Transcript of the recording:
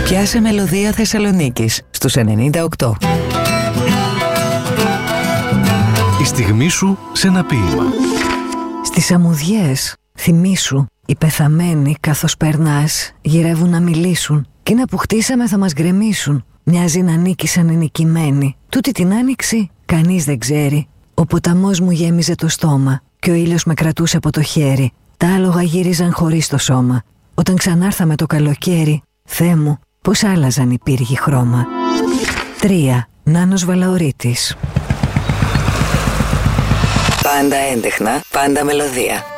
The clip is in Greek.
Πιάσε μελωδία Θεσσαλονίκης στους 98. Η στιγμή σου σε ένα ποίημα. Στις αμμουδιές θυμήσου, οι πεθαμένοι καθώς περνάς γυρεύουν να μιλήσουν. Κι είναι που χτίσαμε θα μας γκρεμίσουν. Μοιάζει να νίκησαν οι νικημένοι. Τούτη την άνοιξη κανείς δεν ξέρει. Ο ποταμός μου γέμιζε το στόμα και ο ήλιος με κρατούσε από το χέρι. Τα άλογα γύριζαν χωρίς το σώμα. Όταν ξανάρθαμε το καλοκαίρι, Θεέ μου, πως άλλαζαν οι πύργοι χρώμα. 3. Νάνος Βαλαωρίτης. Πάντα έντεχνα, πάντα μελωδία.